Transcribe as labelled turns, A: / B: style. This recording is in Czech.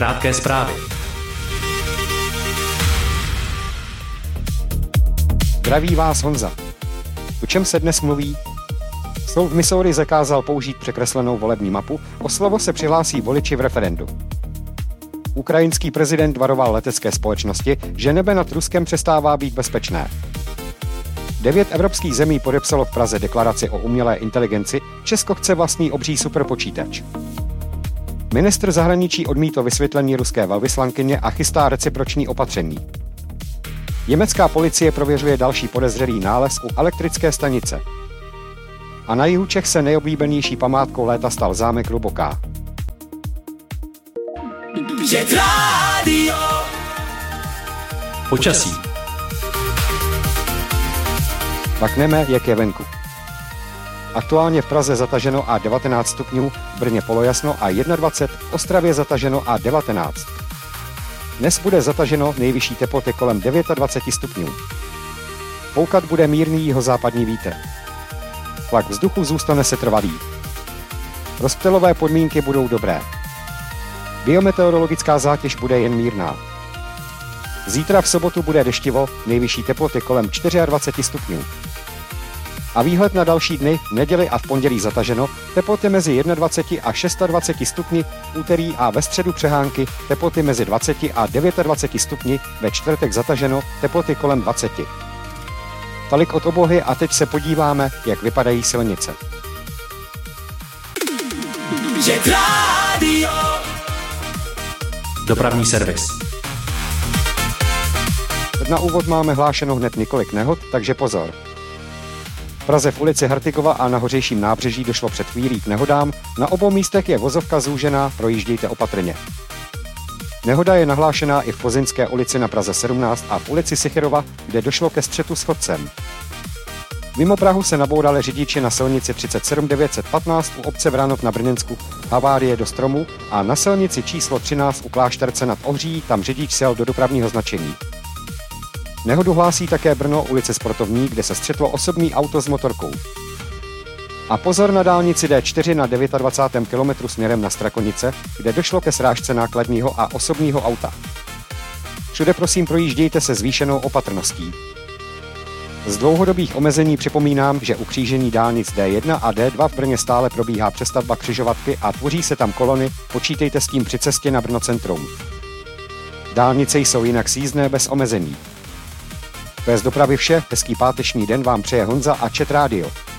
A: Krátké zprávy.
B: Zdraví vás Honza. O čem se dnes mluví? Soud v Missouri zakázal použít překreslenou volební mapu, o slovo se přihlásí voliči v referendu. Ukrajinský prezident varoval letecké společnosti, že nebe nad Ruskem přestává být bezpečné. 9 evropských zemí podepsalo v Praze deklaraci o umělé inteligenci, Česko chce vlastní obří superpočítač. Ministr zahraničí odmítl vysvětlení ruské velvyslankyně a chystá reciproční opatření. Německá policie prověřuje další podezřelý nález u elektrické stanice. A na jihu Čech se nejoblíbenější památkou léta stal zámek Hluboká.
A: Počasí.
B: Takneme, jak je venku. Aktuálně v Praze zataženo a 19 stupňů, v Brně polojasno a 21, v Ostravě zataženo a 19. Dnes bude zataženo, nejvyšší teploty kolem 29 stupňů. Foukat bude mírný jihozápadní vítr. Tlak vzduchu zůstane setrvalý. Rozptylové podmínky budou dobré. Biometeorologická zátěž bude jen mírná. Zítra v sobotu bude deštivo, nejvyšší teploty kolem 24 stupňů. A výhled na další dny, v neděli a v pondělí zataženo, teploty mezi 21 a 26 stupni, v úterý a ve středu přehánky, teploty mezi 20 a 29 stupni, ve čtvrtek zataženo, teploty kolem 20. Tolik od oblohy a teď se podíváme, jak vypadají silnice.
A: Dopravní servis.
B: Na úvod máme hlášeno hned několik nehod, takže pozor. V Praze v ulici Hartigova a na Hořejším nábřeží došlo před chvílí k nehodám, na obou místech je vozovka zúžená, projíždějte opatrně. Nehoda je nahlášená i v Plzeňské ulici na Praze 17 a v ulici Sichyrova, kde došlo ke střetu s chodcem. Mimo Prahu se nabourali řidiči na silnici 37 915 u obce Vranov na Brněnsku, havárie do stromu, a na silnici číslo 13 u Klášterce nad Ohří, tam řidič sjel do dopravního značení. Nehodu hlásí také Brno, ulice Sportovní, kde se střetlo osobní auto s motorkou. A pozor na dálnici D4 na 29. kilometru směrem na Strakonice, kde došlo ke srážce nákladního a osobního auta. Všude prosím projíždějte se zvýšenou opatrností. Z dlouhodobých omezení připomínám, že u křížení dálnic D1 a D2 v Brně stále probíhá přestavba křižovatky a tvoří se tam kolony, počítejte s tím při cestě na Brno centrum. Dálnice jsou jinak sjízdné bez omezení. To je z dopravy vše, hezký páteční den vám přeje Honza a Čet Radio.